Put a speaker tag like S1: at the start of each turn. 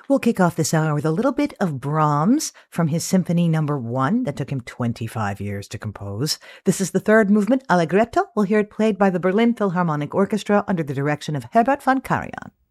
S1: We'll kick off this hour with a little bit of Brahms from his Symphony No. 1 that took him 25 years to compose. This is the third movement, Allegretto. We'll hear it played by the Berlin Philharmonic Orchestra under the direction of Herbert von Karajan.